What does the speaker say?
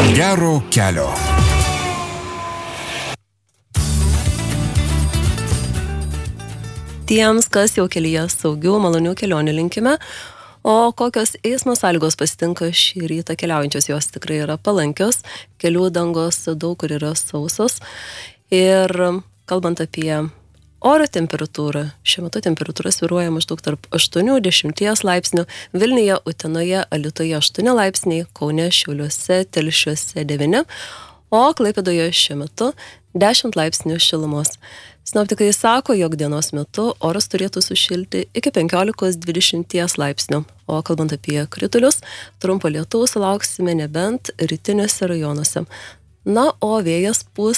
Gero kelio. Tiems, kas jau kelyje saugių, malonių kelionių linkime. O kokios eismo sąlygos pasitinka šį rytą keliaujančios, jos tikrai yra palankios. Kelių dangos daug kur yra sausos. Ir kalbant apie oro temperatūrą, šiuo metu temperatūra svyruoja maždaug tarp 8-10 laipsnių. Vilniuje, Utenoje, Alytuje 8 laipsniai, Kaune, Šiauliuose, Telšiuose 9, o Klaipėdoje šiuo metu 10 laipsnių šilumos. Sinoptikai sako, jog dienos metu oras turėtų sušilti iki 15-20 laipsnių. O kalbant apie kritulius, trumpo lietaus sulauksime nebent rytiniuose rajonuose. Na, o vėjas pūs